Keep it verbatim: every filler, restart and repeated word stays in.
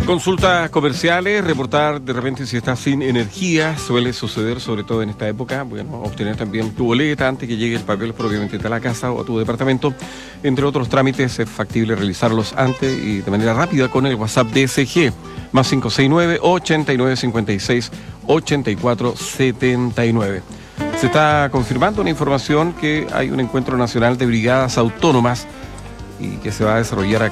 Consultas comerciales, reportar de repente si estás sin energía, suele suceder sobre todo en esta época. Bueno, obtener también tu boleta antes que llegue el papel propiamente a la casa o a tu departamento. Entre otros trámites es factible realizarlos antes y de manera rápida con el WhatsApp D S G, más cinco seis nueve, ochenta y nueve cincuenta y seis, ochenta y cuatro setenta y nueve. Se está confirmando una información que hay un encuentro nacional de brigadas autónomas y que se va a desarrollar acá